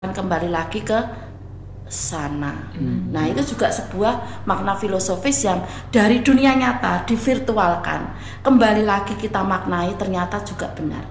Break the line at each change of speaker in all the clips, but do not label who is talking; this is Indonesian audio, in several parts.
kembali lagi ke sana. Nah, itu juga sebuah makna filosofis yang dari dunia nyata divirtualkan. Kembali lagi kita maknai ternyata juga benar.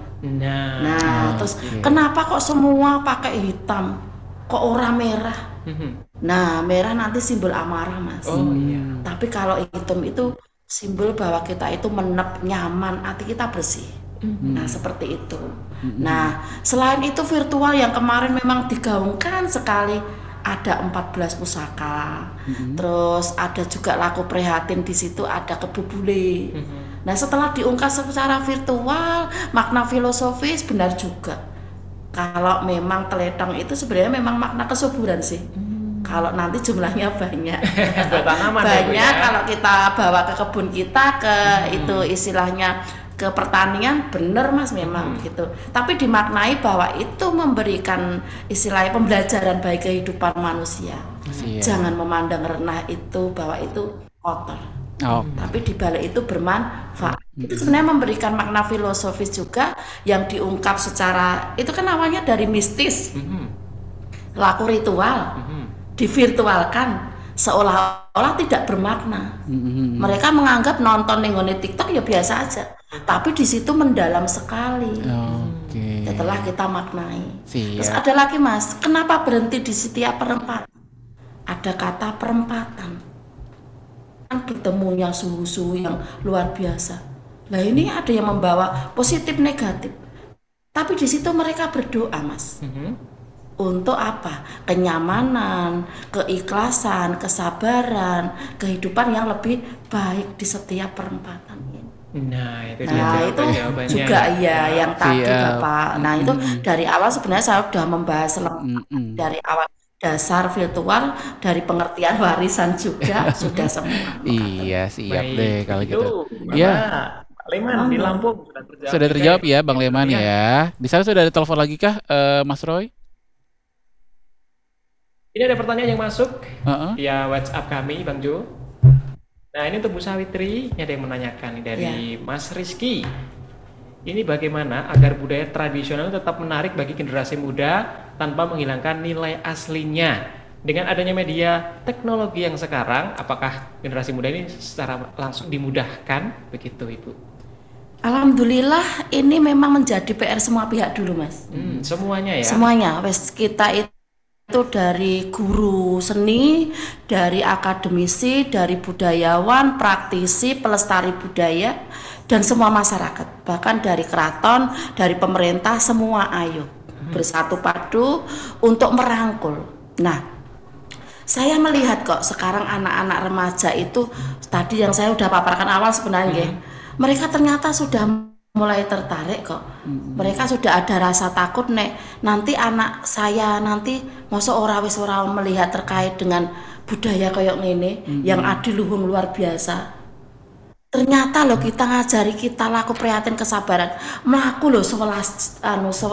Nah, terus kenapa kok semua pakai hitam? Kok orang merah? Nah, merah nanti simbol amarah, Mas. Tapi kalau hitam itu simbol bahwa kita itu menep, nyaman, hati kita bersih. Nah, seperti itu. Nah, selain itu virtual yang kemarin memang digaungkan sekali, ada 14 pusaka. Terus ada juga laku prihatin, di situ ada kebu bule. Nah, setelah diungkap secara virtual, makna filosofis benar juga. Kalau memang teledong itu sebenarnya memang makna kesuburan sih. Kalau nanti jumlahnya banyak.
Buat tanaman
Banyak
ya, Bu, ya.
kalau kita bawa ke kebun kita, ke itu istilahnya ke pertanian, bener Mas memang gitu. Tapi dimaknai bahwa itu memberikan istilahnya pembelajaran bagi kehidupan manusia. Jangan memandang rendah itu bahwa itu kotor. Tapi di balik itu bermanfaat. Itu sebenarnya memberikan makna filosofis juga yang diungkap secara, itu kan awalnya dari mistis, laku ritual, divirtualkan seolah-olah tidak bermakna. Mereka menganggap nonton ning TikTok ya biasa aja, tapi di situ mendalam sekali. Setelah kita maknai. Terus ada lagi Mas, kenapa berhenti di setiap perempatan? Ada kata perempatan. Kan bertemunya suhu-suhu yang luar biasa. Nah, ini ada yang membawa positif negatif. Tapi di situ mereka berdoa, Mas. Untuk apa? Kenyamanan, keikhlasan, kesabaran, kehidupan yang lebih baik di setiap perempatan ini.
Nah, itu dia
Nah, itu
jawaban-jawabannya
juga
ya.
yang tadi Bapak. Nah, itu dari awal sebenarnya saya sudah membahas lengkap dari awal dasar virtual, dari pengertian warisan juga sudah semua.
Iya, siap
Baik,
deh kalau
itu
gitu.
Bapak
Ya,
Pak Leman di Lampung sudah terjawab
sudah
juga
terjawab
ini
ya Bang Leman
pertanyaan.
ya. Di sana sudah ada telepon lagi kah, Mas Roy?
Ini ada pertanyaan yang masuk
Heeh.
via WhatsApp kami, Bang Jo. Nah, ini untuk Bu Sawitri, ini ada yang menanyakan nih dari Mas Rizky. Ini bagaimana agar budaya tradisional tetap menarik bagi generasi muda tanpa menghilangkan nilai aslinya? Dengan adanya media teknologi yang sekarang, apakah generasi muda ini secara langsung dimudahkan? Begitu, Ibu.
Alhamdulillah ini memang menjadi PR semua pihak dulu, Mas.
Semuanya ya?
Semuanya, wes kita itu dari guru seni, dari akademisi, dari budayawan, praktisi, pelestari budaya, dan semua masyarakat, bahkan dari keraton, dari pemerintah, semua ayo bersatu padu untuk merangkul. Nah, saya melihat kok sekarang anak-anak remaja itu tadi yang saya udah paparkan awal sebenarnya, mereka ternyata sudah mulai tertarik kok. Mereka sudah ada rasa takut nek nanti anak saya nanti masa ora wis ora melihat terkait dengan budaya kayak ngene yang adiluhung luar biasa. Ternyata loh kita ngajari kita laku prihatin kesabaran melaku loh 11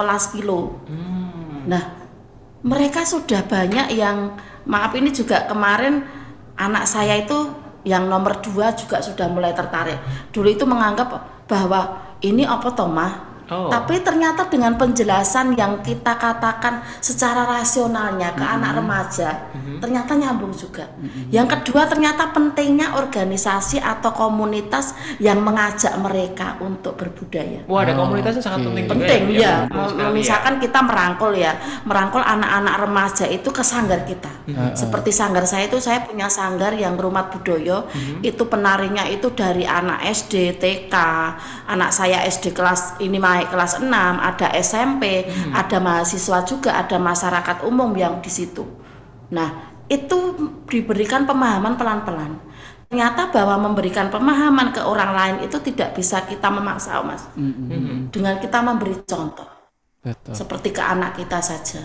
kilo. Nah, mereka sudah banyak yang maaf ini juga kemarin anak saya itu yang nomor 2 juga sudah mulai tertarik. Dulu itu menganggap bahwa ini apa toh mah? Tapi ternyata dengan penjelasan yang kita katakan secara rasionalnya ke anak remaja, ternyata nyambung juga. Yang kedua ternyata pentingnya organisasi atau komunitas yang mengajak mereka untuk berbudaya.
Wah, ada komunitasnya sangat penting juga
Penting ya,
betul sekali
misalkan kita merangkul anak-anak remaja itu ke sanggar kita. Seperti sanggar saya itu, saya punya sanggar yang Rumah Budoyo, itu penarinya itu dari anak SD, TK, anak saya SD kelas ini naik kelas 6, ada SMP, ada mahasiswa juga, ada masyarakat umum yang di situ. Nah, itu diberikan pemahaman pelan-pelan. Ternyata bahwa memberikan pemahaman ke orang lain itu tidak bisa kita memaksa, Mas. Dengan kita memberi contoh.
Betul.
Seperti ke anak kita saja.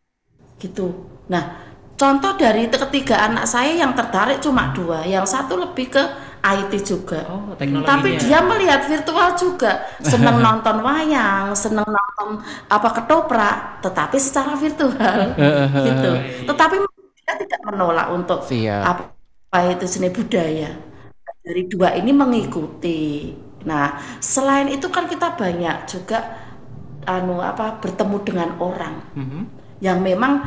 Gitu. Nah, contoh dari ketiga anak saya yang tertarik cuma 2, yang satu lebih ke IT juga.
Teknologinya.
Tapi dia melihat virtual juga, senang nonton wayang, senang nonton ketoprak, tetapi secara virtual gitu. Tetapi dia tidak menolak untuk apa itu seni budaya. Dari 2 ini mengikuti. Nah, selain itu kan kita banyak juga bertemu dengan orang. yang memang